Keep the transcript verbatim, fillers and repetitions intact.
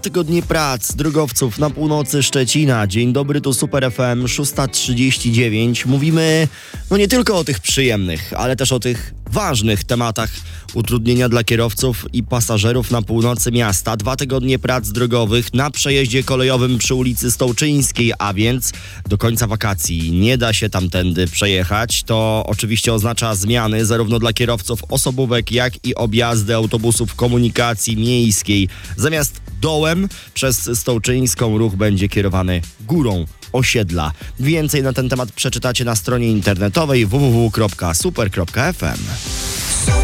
tygodnie prac drogowców na północy Szczecina. Dzień dobry, tu Super F M, szósta trzydzieści dziewięć. Mówimy no nie tylko o tych przyjemnych, ale też o tych ważnych tematach utrudnienia dla kierowców i pasażerów na północy miasta. Dwa tygodnie prac drogowych na przejeździe kolejowym przy ulicy Stołczyńskiej, a więc do końca wakacji nie da się tamtędy przejechać. To oczywiście oznacza zmiany zarówno dla kierowców osobówek, jak i objazdy autobusów komunikacji miejskiej. Zamiast dołem przez Stołczyńską ruch będzie kierowany górą osiedla. Więcej na ten temat przeczytacie na stronie internetowej w w w kropka super kropka f m.